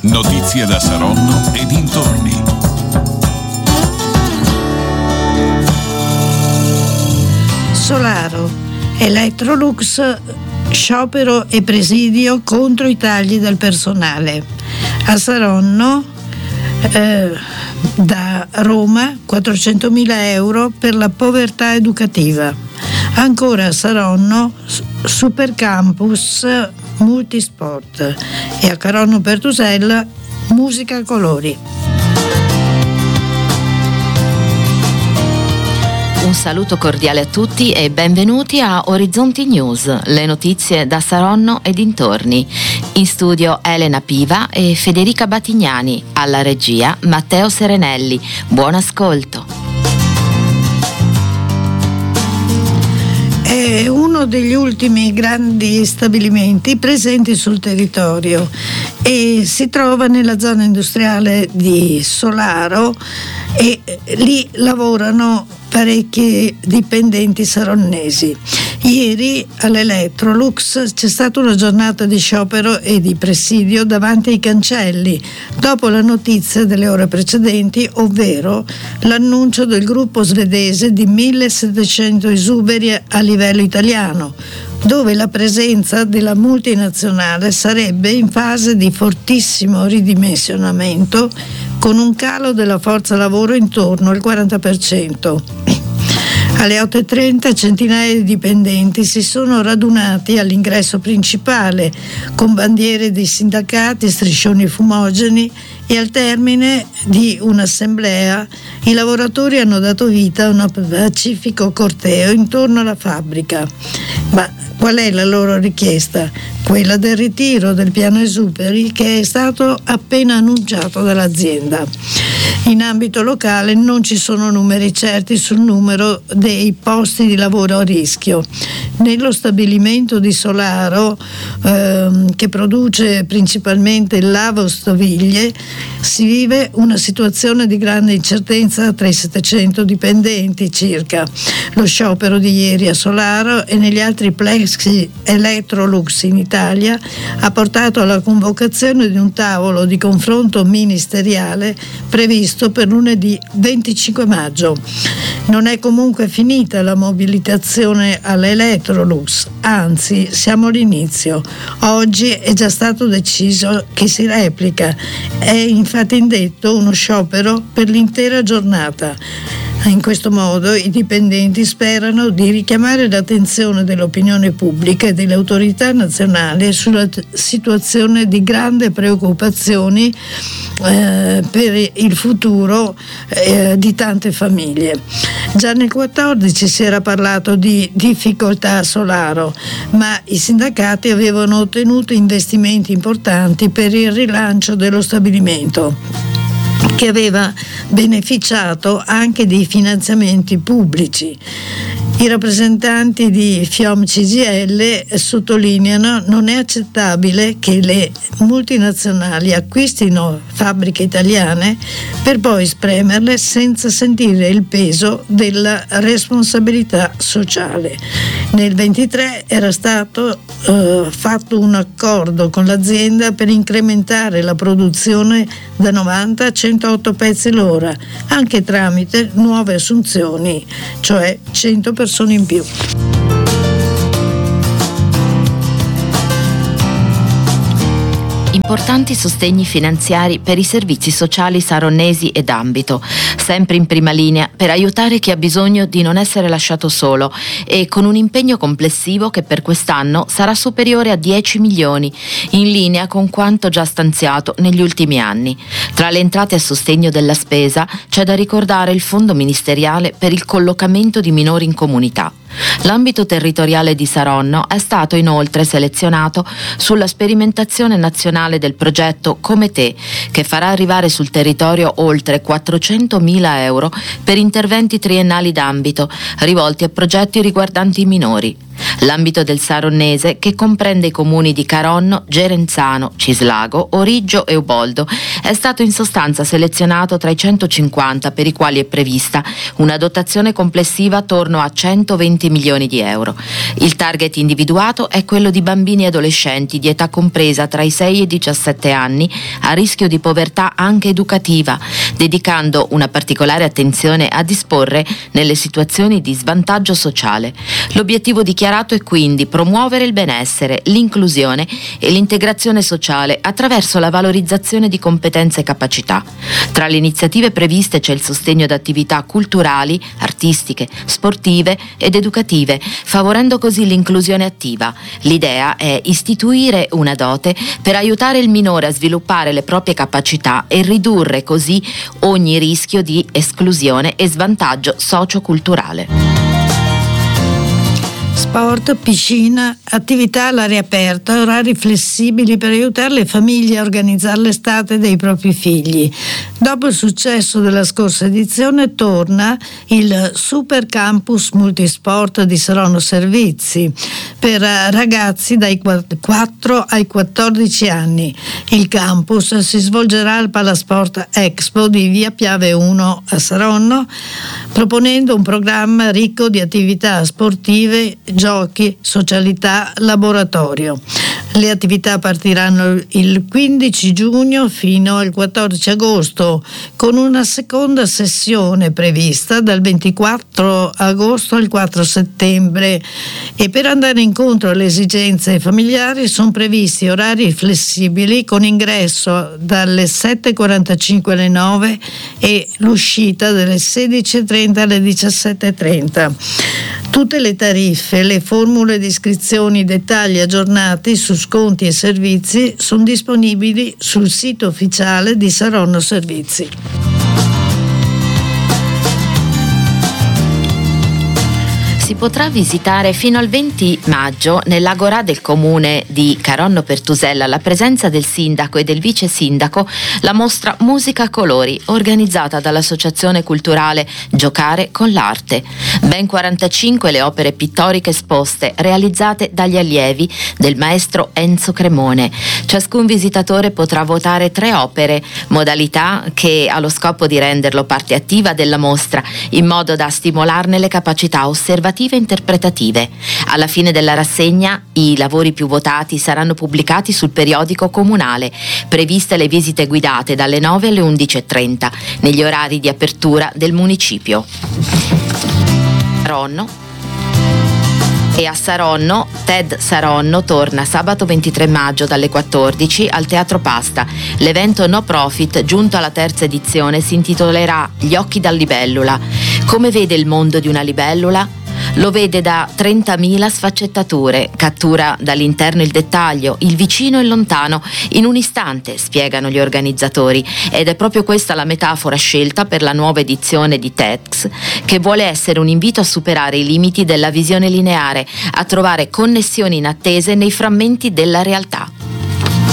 Notizie da Saronno e dintorni. Solaro, Electrolux, sciopero e presidio contro i tagli del personale. A Saronno, da Roma, 400.000 euro per la povertà educativa. Ancora a Saronno, Supercampus Multisport, e a Caronno Pertusella, musica a colori. Un saluto cordiale a tutti e benvenuti a Orizzonti News, le notizie da Saronno e dintorni. In studio Elena Piva e Federica Batignani, alla regia Matteo Serenelli. Buon ascolto. È uno degli ultimi grandi stabilimenti presenti sul territorio e si trova nella zona industriale di Solaro, e lì lavorano parecchi dipendenti saronnesi. Ieri all'Electrolux c'è stata una giornata di sciopero e di presidio davanti ai cancelli, dopo la notizia delle ore precedenti, ovvero l'annuncio del gruppo svedese di 1.700 esuberi a livello italiano, dove la presenza della multinazionale sarebbe in fase di fortissimo ridimensionamento, con un calo della forza lavoro intorno al 40%. Alle 8:30 centinaia di dipendenti si sono radunati all'ingresso principale con bandiere di sindacati e striscioni fumogeni, e al termine di un'assemblea i lavoratori hanno dato vita a un pacifico corteo intorno alla fabbrica. Ma qual è la loro richiesta? Quella del ritiro del piano esuberi, che è stato appena annunciato dall'azienda. In ambito locale non ci sono numeri certi sul numero dei posti di lavoro a rischio. Nello stabilimento di Solaro, che produce principalmente lavastoviglie, si vive una situazione di grande incertezza tra i 700 dipendenti circa. Lo sciopero di ieri a Solaro e negli altri plexi Electrolux in Italia ha portato alla convocazione di un tavolo di confronto ministeriale previsto per lunedì 25 maggio. Non è comunque finita la mobilitazione all'Electrolux, anzi siamo all'inizio. Oggi è già stato deciso che si replica. È infatti indetto uno sciopero per l'intera giornata. In questo modo i dipendenti sperano di richiamare l'attenzione dell'opinione pubblica e delle autorità nazionali sulla situazione di grande preoccupazioni per il futuro di tante famiglie. Già nel 2014 si era parlato di difficoltà a Solaro, ma i sindacati avevano ottenuto investimenti importanti per il rilancio dello stabilimento, che aveva beneficiato anche di finanziamenti pubblici. I rappresentanti di FIOM CGIL sottolineano: non è accettabile che le multinazionali acquistino fabbriche italiane per poi spremerle senza sentire il peso della responsabilità sociale. Nel 2023 era stato fatto un accordo con l'azienda per incrementare la produzione da 90 a 108 pezzi l'ora, anche tramite nuove assunzioni, cioè 100 persone in più. Importanti sostegni finanziari per i servizi sociali saronnesi ed ambito, sempre in prima linea per aiutare chi ha bisogno di non essere lasciato solo, e con un impegno complessivo che per quest'anno sarà superiore a 10 milioni, in linea con quanto già stanziato negli ultimi anni. Tra le entrate a sostegno della spesa c'è da ricordare il fondo ministeriale per il collocamento di minori in comunità. L'ambito territoriale di Saronno è stato inoltre selezionato sulla sperimentazione nazionale del progetto Come Te, che farà arrivare sul territorio oltre 400.000 euro per interventi triennali d'ambito rivolti a progetti riguardanti i minori. L'ambito del Saronnese, che comprende i comuni di Caronno, Gerenzano, Cislago, Origgio e Uboldo, è stato in sostanza selezionato tra i 150 per i quali è prevista una dotazione complessiva attorno a 120 milioni di euro. Il target individuato è quello di bambini e adolescenti di età compresa tra i 6 e i 17 anni a rischio di povertà anche educativa, dedicando una particolare attenzione a disporre nelle situazioni di svantaggio sociale. L'obiettivo dichiarato è quindi promuovere il benessere, l'inclusione e l'integrazione sociale attraverso la valorizzazione di competenze e capacità. Tra le iniziative previste c'è il sostegno ad attività culturali, artistiche, sportive ed educative, favorendo così l'inclusione attiva. L'idea è istituire una dote per aiutare il minore a sviluppare le proprie capacità e ridurre così ogni rischio di esclusione e svantaggio socioculturale. Sport, piscina, attività all'aria aperta, orari flessibili per aiutare le famiglie a organizzare l'estate dei propri figli. Dopo il successo della scorsa edizione torna il Super Campus Multisport di Saronno Servizi per ragazzi dai 4 ai 14 anni. Il campus si svolgerà al Palasport Expo di via Piave 1 a Saronno, proponendo un programma ricco di attività sportive, giochi, socialità, laboratorio. Le attività partiranno il 15 giugno fino al 14 agosto, con una seconda sessione prevista dal 24 agosto al 4 settembre, e per andare incontro alle esigenze familiari sono previsti orari flessibili con ingresso dalle 7:45 alle 9 e l'uscita dalle 16:30 alle 17:30. Tutte le tariffe, le formule di iscrizione, i dettagli aggiornati su sconti e servizi sono disponibili sul sito ufficiale di Saronno Servizi. Si potrà visitare fino al 20 maggio nell'Agorà del comune di Caronno Pertusella, alla presenza del sindaco e del vice sindaco, la mostra Musica a colori, organizzata dall'associazione culturale Giocare con l'arte. Ben 45 le opere pittoriche esposte, realizzate dagli allievi del maestro Enzo Cremone. Ciascun visitatore potrà votare 3 opere, modalità che ha lo scopo di renderlo parte attiva della mostra, in modo da stimolarne le capacità osservative e interpretative. Alla fine della rassegna i lavori più votati saranno pubblicati sul periodico comunale. Previste le visite guidate dalle 9 alle 11:30 negli orari di apertura del municipio. E a Saronno, TED Saronno torna sabato 23 maggio dalle 14 al Teatro Pasta. L'evento no profit, giunto alla terza edizione, si intitolerà Gli occhi da libellula. Come vede il mondo di una libellula? Lo vede da 30.000 sfaccettature, cattura dall'interno il dettaglio, il vicino e il lontano, in un istante, spiegano gli organizzatori, ed è proprio questa la metafora scelta per la nuova edizione di TEDx, che vuole essere un invito a superare i limiti della visione lineare, a trovare connessioni inattese nei frammenti della realtà.